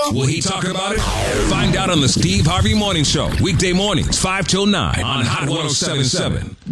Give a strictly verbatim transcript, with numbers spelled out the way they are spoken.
Will he talk about it? Find out on the Steve Harvey Morning Show. Weekday mornings, five till nine on Hot one oh seven point seven.